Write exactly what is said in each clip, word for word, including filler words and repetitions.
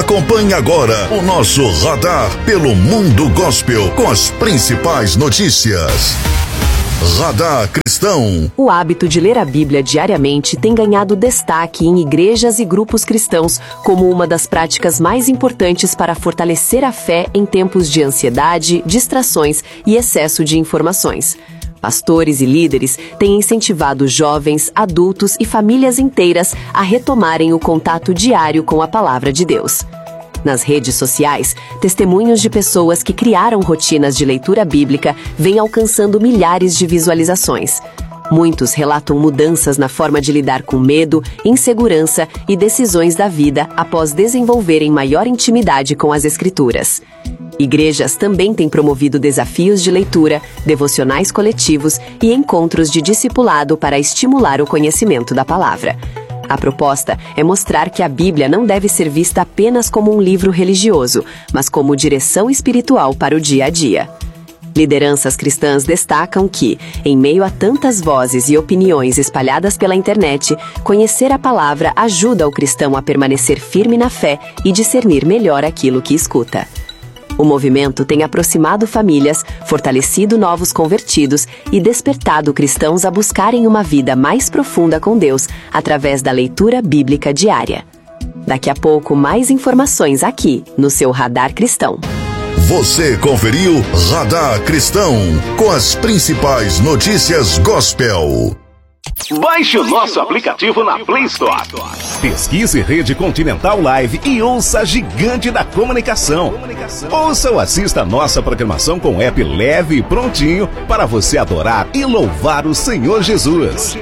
Acompanhe agora o nosso radar pelo mundo gospel com as principais notícias. Radar Cristão. O hábito de ler a Bíblia diariamente tem ganhado destaque em igrejas e grupos cristãos como uma das práticas mais importantes para fortalecer a fé em tempos de ansiedade, distrações e excesso de informações. Pastores e líderes têm incentivado jovens, adultos e famílias inteiras a retomarem o contato diário com a palavra de Deus. Nas redes sociais, testemunhos de pessoas que criaram rotinas de leitura bíblica vêm alcançando milhares de visualizações. Muitos relatam mudanças na forma de lidar com medo, insegurança e decisões da vida após desenvolverem maior intimidade com as Escrituras. Igrejas também têm promovido desafios de leitura, devocionais coletivos e encontros de discipulado para estimular o conhecimento da palavra. A proposta é mostrar que a Bíblia não deve ser vista apenas como um livro religioso, mas como direção espiritual para o dia a dia. Lideranças cristãs destacam que, em meio a tantas vozes e opiniões espalhadas pela internet, conhecer a palavra ajuda o cristão a permanecer firme na fé e discernir melhor aquilo que escuta. O movimento tem aproximado famílias, fortalecido novos convertidos e despertado cristãos a buscarem uma vida mais profunda com Deus através da leitura bíblica diária. Daqui a pouco, mais informações aqui no seu Radar Cristão. Você conferiu Radar Cristão com as principais notícias gospel. Baixe o nosso aplicativo na Play Store. Pesquise Rede Continental Live e ouça a gigante da comunicação. Ouça ou assista a nossa programação com app leve e prontinho para você adorar e louvar o Senhor Jesus.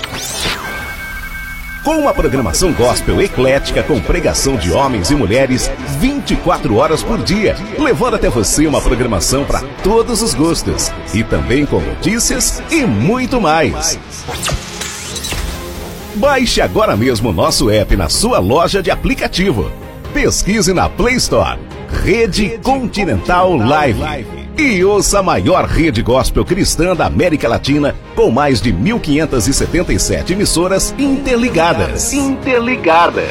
Com uma programação gospel eclética com pregação de homens e mulheres vinte e quatro horas por dia, levando até você uma programação para todos os gostos e também com notícias e muito mais. Baixe agora mesmo o nosso app na sua loja de aplicativo. Pesquise na Play Store Rede Continental Live. E ouça a maior rede gospel cristã da América Latina, com mais de mil quinhentas e setenta e sete emissoras interligadas. Interligadas.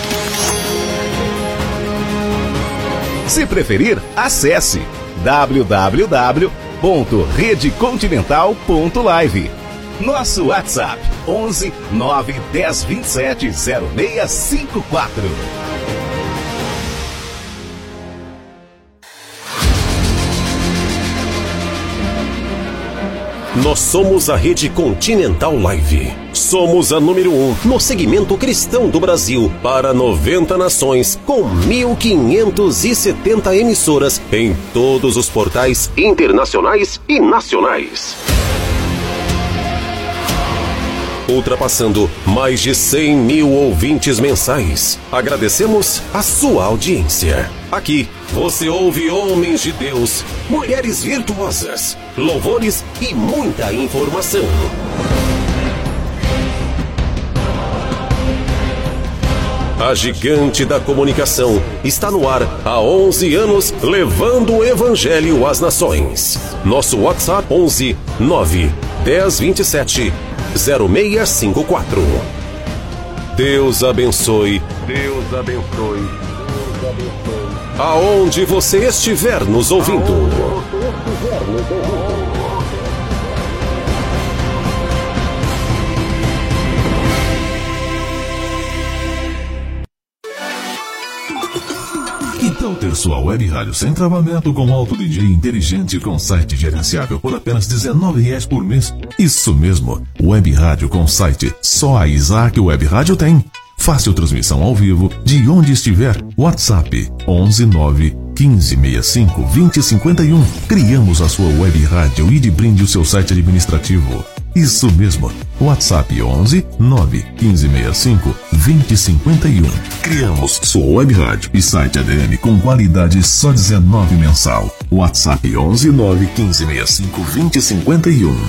Se preferir, acesse w w w ponto rede continental ponto live. Nosso WhatsApp onze nove dez vinte e sete zero seis cinco quatro. Nós somos a Rede Continental Live. Somos a número um no segmento cristão do Brasil para noventa nações, com mil quinhentas e setenta emissoras em todos os portais internacionais e nacionais. Ultrapassando mais de cem mil ouvintes mensais. Agradecemos a sua audiência. Aqui você ouve homens de Deus, mulheres virtuosas, louvores e muita informação. A gigante da comunicação está no ar há onze anos, levando o evangelho às nações. Nosso WhatsApp onze nove dez vinte e sete zero seis cinco quatro. Deus abençoe. Deus abençoe. Deus abençoe. Aonde você estiver nos ouvindo. Que tal ter sua web rádio sem travamento com alto D J inteligente com site gerenciável por apenas dezenove reais por mês? Isso mesmo, web rádio com site. Só a Isaac Web Rádio tem. Fácil transmissão ao vivo, de onde estiver. WhatsApp onze nove quinze sessenta e cinco vinte cinquenta e um. Criamos a sua web rádio e de brinde o seu site administrativo. Isso mesmo, WhatsApp onze nove quinze sessenta e cinco vinte cinquenta e um. Criamos sua web rádio e site A D M com qualidade só dezenove mensal. WhatsApp onze nove quinze sessenta e cinco vinte cinquenta e um.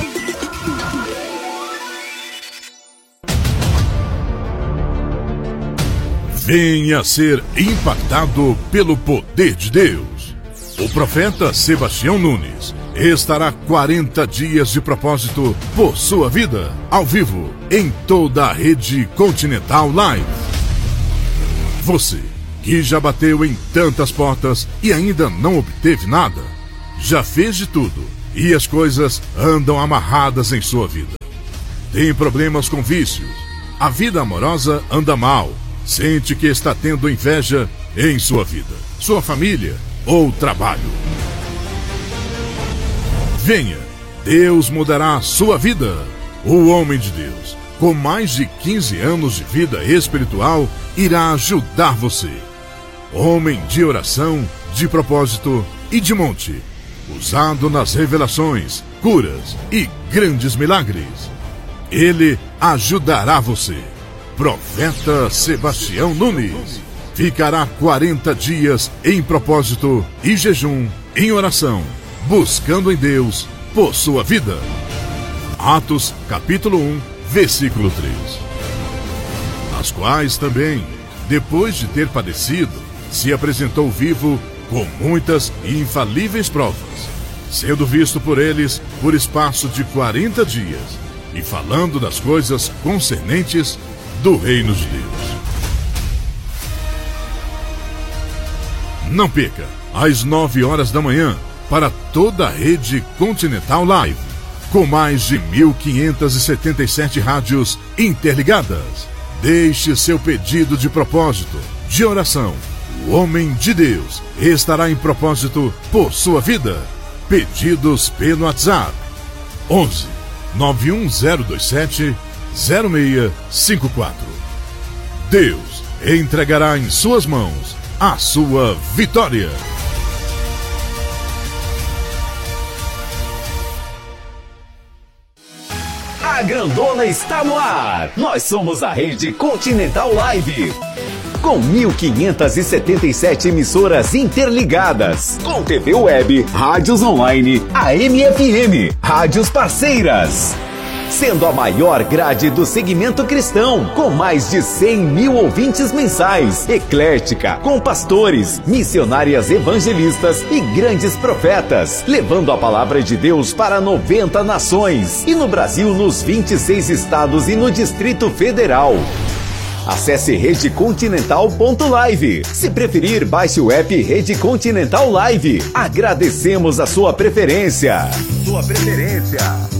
Venha ser impactado pelo poder de Deus. O profeta Sebastião Nunes estará quarenta dias de propósito por sua vida, ao vivo, em toda a Rede Continental Live. Você que já bateu em tantas portas e ainda não obteve nada? Já fez de tudo e as coisas andam amarradas em sua vida. Tem problemas com vícios, a vida amorosa anda mal, sente que está tendo inveja em sua vida, sua família ou trabalho. Venha, Deus mudará a sua vida. O homem de Deus, com mais de quinze anos de vida espiritual, irá ajudar você. Homem de oração, de propósito e de monte, usado nas revelações, curas e grandes milagres. Ele ajudará você. Profeta Sebastião Nunes ficará quarenta dias em propósito e jejum, em oração, buscando em Deus por sua vida. Atos capítulo um, versículo três. As quais também, depois de ter padecido, se apresentou vivo com muitas e infalíveis provas, sendo visto por eles por espaço de quarenta dias, e falando das coisas concernentes do reino de Deus. Não perca, às nove horas da manhã, para toda a rede Continental Live, com mais de mil quinhentas e setenta e sete rádios interligadas. Deixe seu pedido de propósito, de oração. O homem de Deus estará em propósito por sua vida. Pedidos pelo WhatsApp onze, nove um zero dois sete, zero seis cinco quatro. Deus entregará em suas mãos a sua vitória. A Grandona está no ar. Nós somos a rede Continental Live, com mil quinhentas e setenta e sete emissoras interligadas, com T V web, rádios online, A M F M, rádios parceiras, sendo a maior grade do segmento cristão, com mais de cem mil ouvintes mensais, eclética, com pastores, missionárias evangelistas e grandes profetas, levando a palavra de Deus para noventa nações, e no Brasil nos vinte e seis estados e no Distrito Federal. Acesse rede continental ponto live. Se preferir, baixe o app Rede Continental Live. Agradecemos a sua preferência. Sua preferência.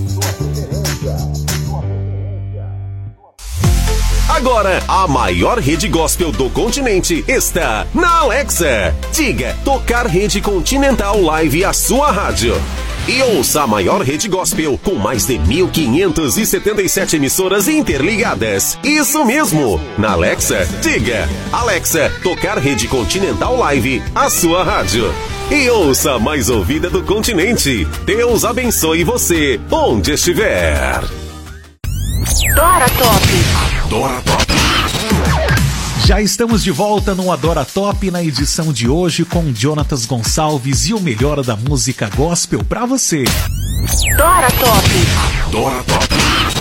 Agora, a maior rede gospel do continente está na Alexa. Diga, tocar Rede Continental Live, a sua rádio. E ouça a maior rede gospel com mais de mil quinhentas e setenta e sete emissoras interligadas. Isso mesmo! Na Alexa, diga, Alexa, tocar Rede Continental Live, a sua rádio. E ouça a mais ouvida do continente. Deus abençoe você, onde estiver. Dora Top. Dora Top. Já estamos de volta no Adora Top, na edição de hoje com Jonatas Gonçalves e o melhor da música gospel pra você. Dora Top. Dora Top.